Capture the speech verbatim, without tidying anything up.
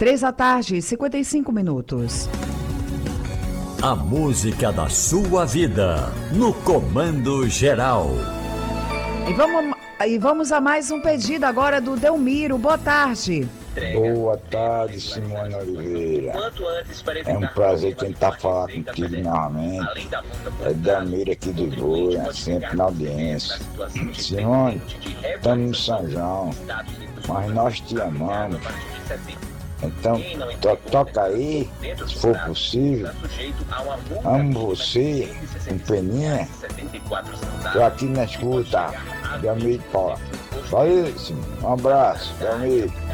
Três da tarde, cinquenta e cinco minutos. A música da sua vida, no Comando Geral. E vamos, e vamos a mais um pedido agora do Delmiro. Boa tarde. Boa tarde, Simone Oliveira. É um prazer tentar falar contigo novamente. É Delmiro aqui do Goiânia, sempre na audiência. Simone, estamos no São João, mas nós te amamos. Então, to toca aí, se for possível. Amo você, com peninha. Tô aqui na escuta. Delmiro Paula. Só isso, um abraço, Delmiro.